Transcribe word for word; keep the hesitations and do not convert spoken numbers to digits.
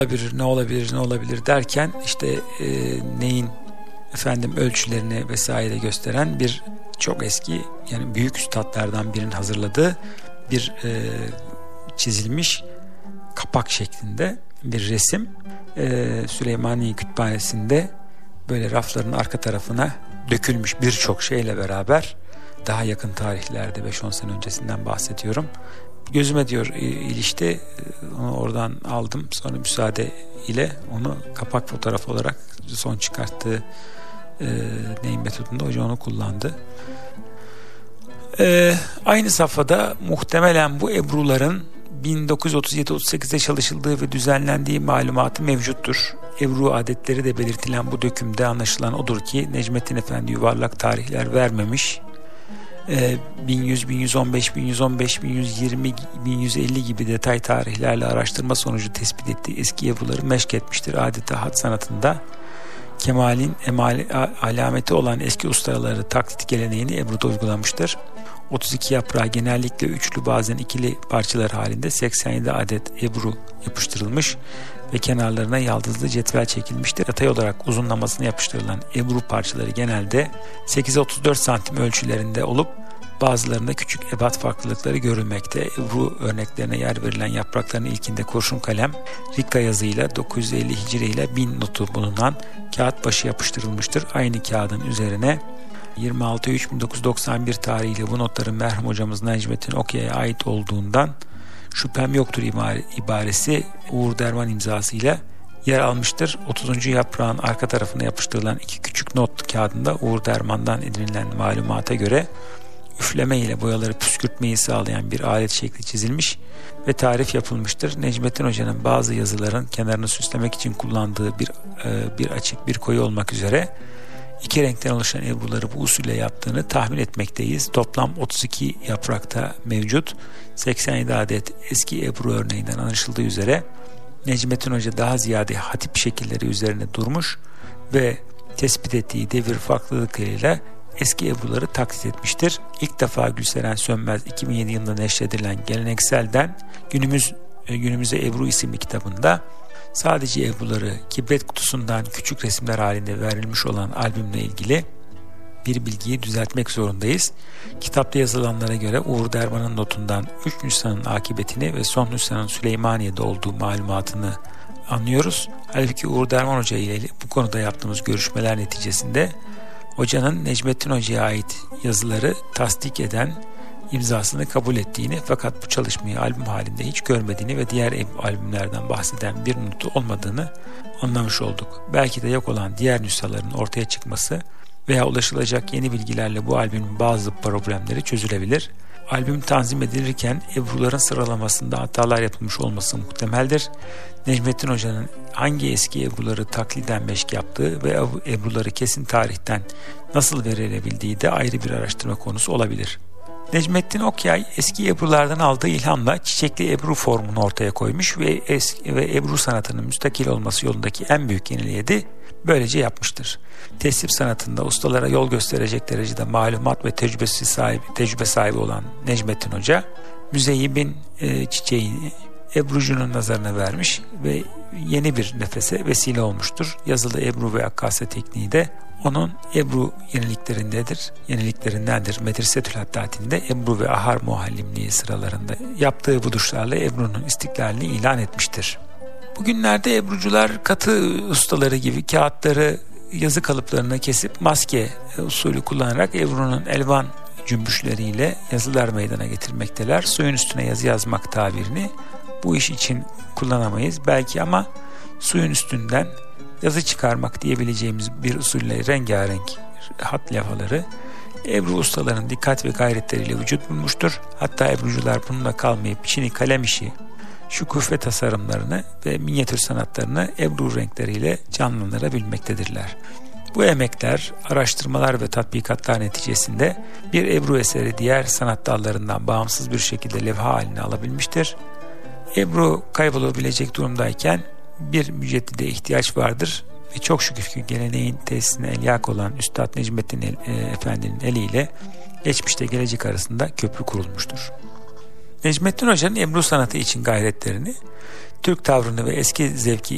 olabilir, ne olabilir, ne olabilir derken işte e, neyin efendim ölçülerini vesaire gösteren bir çok eski, yani büyük üstadlardan birinin hazırladığı bir e, çizilmiş kapak şeklinde bir resim. e, Süleymaniye Kütüphanesi'nde böyle rafların arka tarafına dökülmüş birçok şeyle beraber, daha yakın tarihlerde beş on sene öncesinden bahsediyorum. Gözüme diyor ilişti, onu oradan aldım, sonra müsaade ile onu kapak fotoğrafı olarak son çıkarttığı e, neyin metodunda hoca onu kullandı. E, aynı safhada muhtemelen bu ebruların bin dokuz yüz otuz yedi otuz sekizde çalışıldığı ve düzenlendiği malumatı mevcuttur. Ebru adetleri de belirtilen bu dökümde anlaşılan odur ki Necmettin Efendi yuvarlak tarihler vermemiş. bin yüz, bin yüz on beş, bin yüz on beş, bin yüz yirmi, bin yüz elli gibi detay tarihlerle araştırma sonucu tespit ettiği eski ebruları meşk etmiştir. Adeta hat sanatında kemalin emali, alameti olan eski ustaları taklit geleneğini ebruda uygulamıştır. otuz iki yaprağı genellikle üçlü, bazen ikili parçalar halinde seksen yedi adet ebru yapıştırılmış ve kenarlarına yaldızlı cetvel çekilmiştir. Yatay olarak uzunlamasına yapıştırılan ebru parçaları genelde sekize otuz dört santim ölçülerinde olup bazılarında küçük ebat farklılıkları görülmekte. Ebru örneklerine yer verilen yaprakların ilkinde kurşun kalem, rikka yazıyla dokuz yüz elli hicri ile bin notu bulunan kağıt başı yapıştırılmıştır. Aynı kağıdın üzerine yirmi altı üç bin dokuz yüz doksan bir tarihiyle bu notların merhum hocamız Necmettin Okyay'a ait olduğundan şüphem yoktur ibaresi Uğur Derman imzasıyla yer almıştır. otuzuncu yaprağın arka tarafına yapıştırılan iki küçük not kağıdında Uğur Derman'dan edinilen malumata göre üfleme ile boyaları püskürtmeyi sağlayan bir alet şekli çizilmiş ve tarif yapılmıştır. Necmettin Hoca'nın bazı yazıların kenarını süslemek için kullandığı bir bir açık bir koyu olmak üzere İki renkten oluşan ebruları bu usulle yaptığını tahmin etmekteyiz. Toplam otuz iki yaprakta mevcut. seksen yedi adet eski ebru örneğinden anlaşıldığı üzere Necmettin Hoca daha ziyade hatip şekilleri üzerine durmuş ve tespit ettiği devir farklılıklarıyla eski ebruları taklit etmiştir. İlk defa Gülseren Sönmez iki bin yedi yılında neşredilen Geleneksel'den Günümüz Günümüze Ebru isimli kitabında sadece ebruları kibrit kutusundan küçük resimler halinde verilmiş olan albümle ilgili bir bilgiyi düzeltmek zorundayız. Kitapta yazılanlara göre Uğur Derman'ın notundan üç nüshanın akıbetini ve son nüshanın Süleymaniye'de olduğu malumatını anlıyoruz. Halbuki Uğur Derman Hoca ile bu konuda yaptığımız görüşmeler neticesinde hocanın Necmettin Hoca'ya ait yazıları tasdik eden imzasını kabul ettiğini, fakat bu çalışmayı albüm halinde hiç görmediğini ve diğer albümlerden bahseden bir notu olmadığını anlamış olduk. Belki de yok olan diğer nüshaların ortaya çıkması veya ulaşılacak yeni bilgilerle bu albümün bazı problemleri çözülebilir. Albüm tanzim edilirken ebruların sıralamasında hatalar yapılmış olması muhtemeldir. Necmettin Hoca'nın hangi eski ebruları takliden meşk yaptığı ve ebruları kesin tarihten nasıl verilebildiği de ayrı bir araştırma konusu olabilir. Necmettin Okyay eski ebrulardan aldığı ilhamla çiçekli ebru formunu ortaya koymuş ve eski ve ebru sanatının müstakil olması yolundaki en büyük yeniliği de böylece yapmıştır. Tesip sanatında ustalara yol gösterecek derecede malumat ve tecrübesi sahibi, tecrübe sahibi olan Necmettin Hoca, müzeyyibin e, çiçeğini ebrucunun nazarına vermiş ve yeni bir nefese vesile olmuştur. Yazılı ebru ve akkase tekniği de onun ebru yeniliklerindedir, yeniliklerindendir. Medresetül Haddati'nde ebru ve ahar muallimliği sıralarında yaptığı buluşlarla ebrunun istiklalini ilan etmiştir. Bugünlerde ebrucular katı ustaları gibi kağıtları yazı kalıplarına kesip maske usulü kullanarak ebrunun elvan cümbüşleriyle yazılar meydana getirmekteler. Suyun üstüne yazı yazmak tabirini bu iş için kullanamayız belki, ama suyun üstünden yazı çıkarmak diyebileceğimiz bir usulle rengarenk hat levhaları ebru ustalarının dikkat ve gayretleriyle vücut bulmuştur. Hatta ebrucular bununla kalmayıp Çin'i kalem işi, şükuf ve tasarımlarını ve minyatür sanatlarını ebru renkleriyle canlandırabilmektedirler. Bu emekler, araştırmalar ve tatbikatlar neticesinde bir ebru eseri diğer sanat dallarından bağımsız bir şekilde levha haline alabilmiştir. Ebru kaybolabilecek durumdayken bir müceddide ihtiyaç vardır ve çok şükür ki geleneğin tesisine elyak olan Üstad Necmettin El, e, Efendi'nin eliyle geçmişte gelecek arasında köprü kurulmuştur. Necmettin Hoca'nın ebru sanatı için gayretlerini, Türk tavrını ve eski zevki